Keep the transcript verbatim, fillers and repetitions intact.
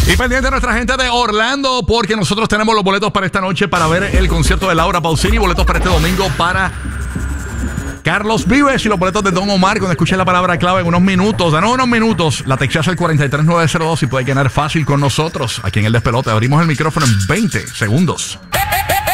Y pendiente de nuestra gente de Orlando, porque nosotros tenemos los boletos para esta noche para ver el concierto de Laura Pausini, boletos para este domingo para Carlos Vives y los boletos de Don Omar. Cuando escuche la palabra clave en unos minutos, danos unos minutos, la textas al cuatro tres nueve cero dos y puede ganar fácil con nosotros aquí en El Despelote. Abrimos el micrófono en veinte segundos.